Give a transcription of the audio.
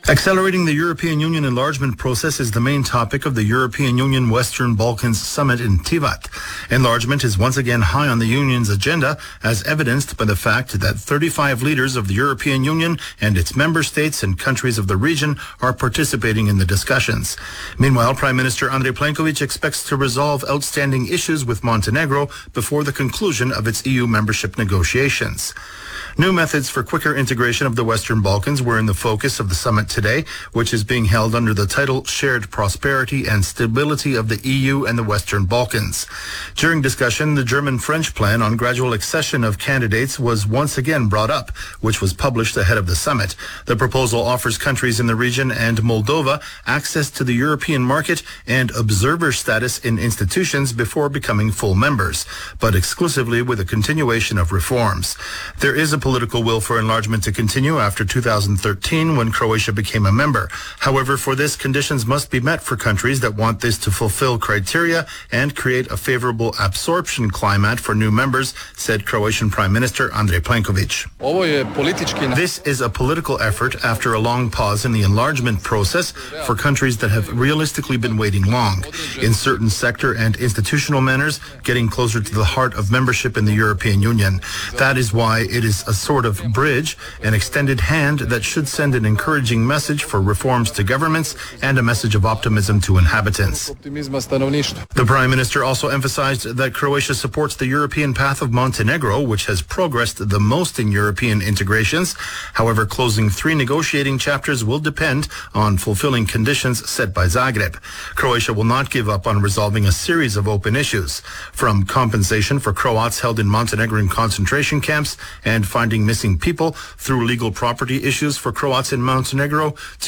Accelerating the European Union enlargement process is the main topic of the European Union Western Balkans Summit in Tivat. Enlargement is once again high on the Union's agenda, as evidenced by the fact that 35 leaders of the European Union and its member states and countries of the region are participating in the discussions. Meanwhile, Prime Minister Andrej Plenković expects to resolve outstanding issues with Montenegro before the conclusion of its EU membership negotiations. New methods for quicker integration of the Western Balkans were in the focus of the summit today, which is being held under the title Shared Prosperity and Stability of the EU and the Western Balkans. During discussion, the German-French plan on gradual accession of candidates was once again brought up, which was published ahead of the summit. The proposal offers countries in the region and Moldova access to the European market and observer status in institutions before becoming full members, but exclusively with a continuation of reforms. There is a political will for enlargement to continue after 2013 when Croatia became a member. However, for this, conditions must be met for countries that want this to fulfill criteria and create a favorable absorption climate for new members, said Croatian Prime Minister Andrej Plenković. This is a political effort after a long pause in the enlargement process for countries that have realistically been waiting long. In certain sector and institutional manners, getting closer to the heart of membership in the European Union. That is why it is a sort of bridge, an extended hand that should send an encouraging message for reforms to governments and a message of optimism to inhabitants. The Prime Minister also emphasized that Croatia supports the European path of Montenegro, which has progressed the most in European integrations. However, closing 3 negotiating chapters will depend on fulfilling conditions set by Zagreb. Croatia will not give up on resolving a series of open issues, from compensation for Croats held in Montenegrin concentration camps and finding missing people through legal property issues for Croats in Montenegro